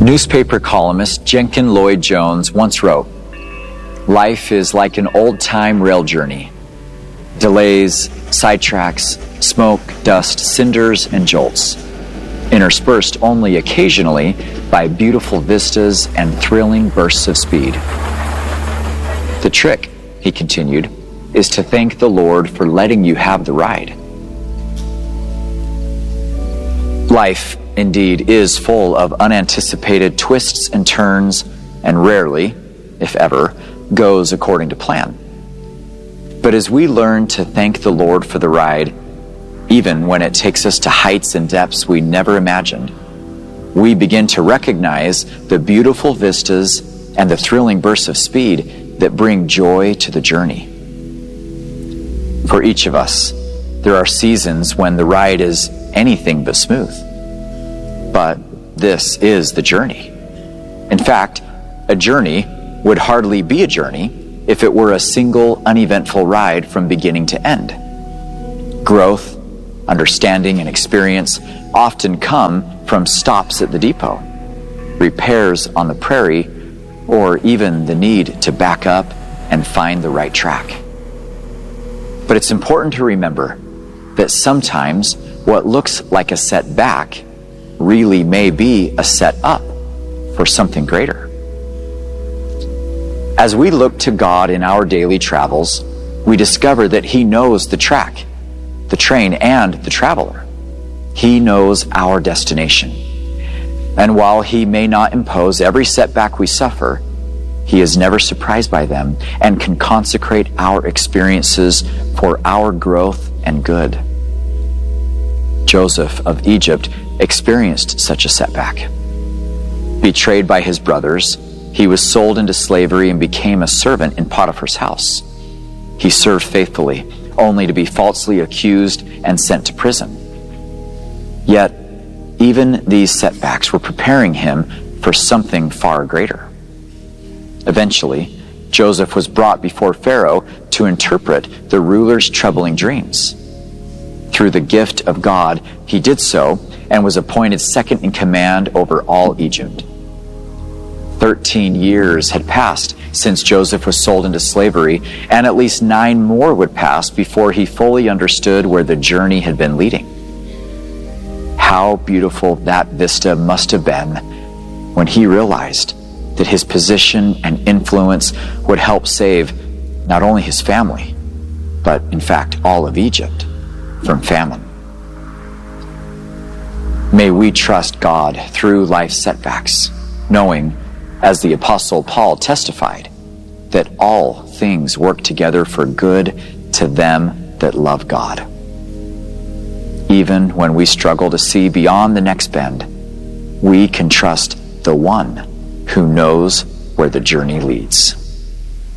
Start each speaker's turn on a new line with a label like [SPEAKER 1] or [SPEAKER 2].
[SPEAKER 1] Newspaper columnist Jenkin Lloyd Jones once wrote, "Life is like an old-time rail journey. Delays, sidetracks, smoke, dust, cinders, and jolts, interspersed only occasionally by beautiful vistas and thrilling bursts of speed. The trick," he continued, "is to thank the Lord for letting you have the ride." Life, indeed, is full of unanticipated twists and turns, and rarely, if ever, goes according to plan. But as we learn to thank the Lord for the ride, even when it takes us to heights and depths we never imagined, we begin to recognize the beautiful vistas and the thrilling bursts of speed that bring joy to the journey. For each of us, there are seasons when the ride is anything but smooth. But this is the journey. In fact, a journey would hardly be a journey if it were a single uneventful ride from beginning to end. Growth, understanding, and experience often come from stops at the depot, repairs on the prairie, or even the need to back up and find the right track. But it's important to remember that sometimes what looks like a setback really may be a set up for something greater. As we look to God in our daily travels, we discover that He knows the track, the train, and the traveler. He knows our destination. And while He may not impose every setback we suffer, He is never surprised by them and can consecrate our experiences for our growth and good. Joseph of Egypt experienced such a setback. Betrayed by his brothers, he was sold into slavery and became a servant in Potiphar's house. He served faithfully, only to be falsely accused and sent to prison. Yet, even these setbacks were preparing him for something far greater. Eventually, Joseph was brought before Pharaoh to interpret the ruler's troubling dreams. Through the gift of God, he did so and was appointed second in command over all Egypt. 13 years had passed since Joseph was sold into slavery, and at least 9 more would pass before he fully understood where the journey had been leading. How beautiful that vista must have been when he realized that his position and influence would help save not only his family, but in fact all of Egypt from famine. May we trust God through life's setbacks, knowing, as the Apostle Paul testified, that all things work together for good to them that love God. Even when we struggle to see beyond the next bend, we can trust the one who knows where the journey leads.